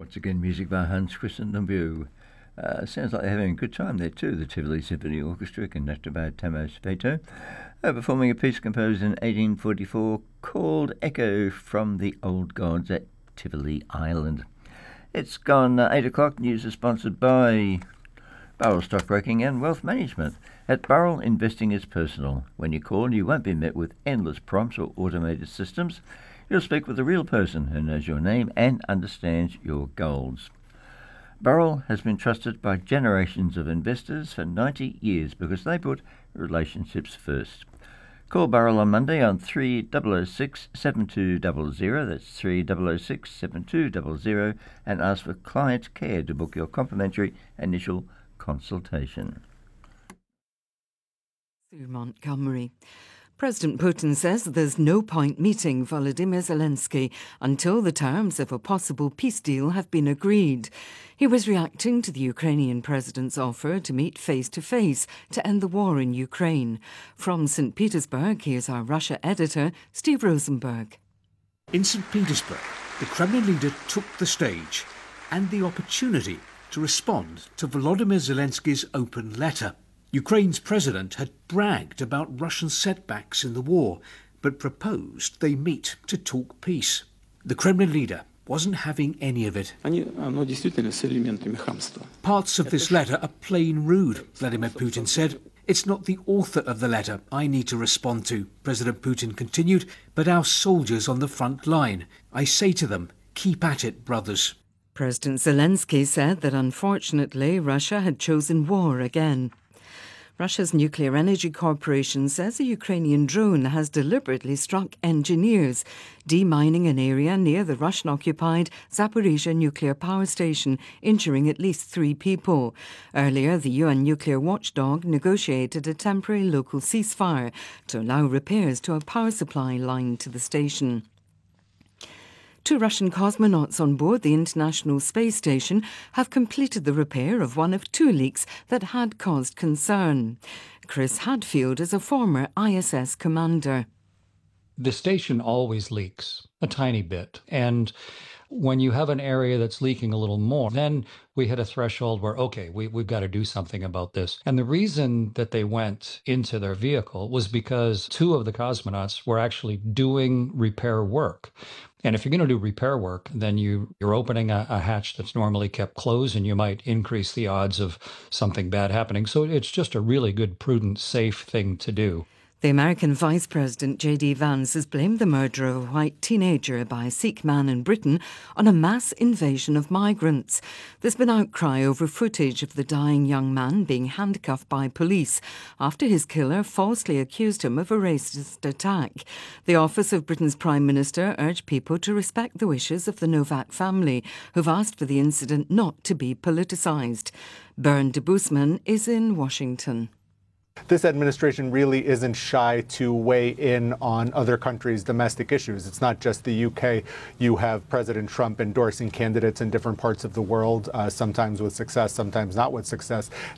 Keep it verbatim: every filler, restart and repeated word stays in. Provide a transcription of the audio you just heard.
Once again, music by Hans Christian Lembeau. Uh, sounds like they're having a good time there too, the Tivoli Symphony Orchestra, conducted by Tammo Speto, uh, performing a piece composed in eighteen forty-four called Echo from the Old Gods at Tivoli Island. It's gone uh, eight o'clock. News is sponsored by Burrell Stockbroking and Wealth Management. At Burrell, investing is personal. When you call, you won't be met with endless prompts or automated systems. You'll speak with a real person who knows your name and understands your goals. Burrell has been trusted by generations of investors for ninety years because they put relationships first. Call Burrell on Monday on three oh oh six, seven two zero zero, that's three oh oh six, seven two zero zero, and ask for client care to book your complimentary initial consultation. Through Montgomery. President Putin says there's no point meeting Volodymyr Zelensky until the terms of a possible peace deal have been agreed. He was reacting to the Ukrainian president's offer to meet face-to-face to end the war in Ukraine. From Saint Petersburg, here's our Russia editor, Steve Rosenberg. In Saint Petersburg, the Kremlin leader took the stage and the opportunity to respond to Volodymyr Zelensky's open letter. Ukraine's president had bragged about Russian setbacks in the war, but proposed they meet to talk peace. The Kremlin leader wasn't having any of it. Parts of this letter are plain rude, Vladimir Putin said. It's not the author of the letter I need to respond to, President Putin continued, but our soldiers on the front line. I say to them, keep at it, brothers. President Zelensky said that unfortunately Russia had chosen war again. Russia's Nuclear Energy Corporation says a Ukrainian drone has deliberately struck engineers, demining an area near the Russian-occupied Zaporizhzhia nuclear power station, injuring at least three people. Earlier, the U N nuclear watchdog negotiated a temporary local ceasefire to allow repairs to a power supply line to the station. Two Russian cosmonauts on board the International Space Station have completed the repair of one of two leaks that had caused concern. Chris Hadfield is a former I S S commander. The station always leaks a tiny bit, and when you have an area that's leaking a little more, then we hit a threshold where, okay, we, we've got to do something about this. And the reason that they went into their vehicle was because two of the cosmonauts were actually doing repair work. And if you're going to do repair work, then you, you're opening a, a hatch that's normally kept closed, and you might increase the odds of something bad happening. So it's just a really good, prudent, safe thing to do. The American Vice President J D Vance has blamed the murder of a white teenager by a Sikh man in Britain on a mass invasion of migrants. There's been outcry over footage of the dying young man being handcuffed by police after his killer falsely accused him of a racist attack. The Office of Britain's Prime Minister urged people to respect the wishes of the Novak family, who've asked for the incident not to be politicised. Bernd de Boesman is in Washington. This administration really isn't shy to weigh in on other countries' domestic issues. It's not just the U K. You have President Trump endorsing candidates in different parts of the world, uh, sometimes with success, sometimes not with success.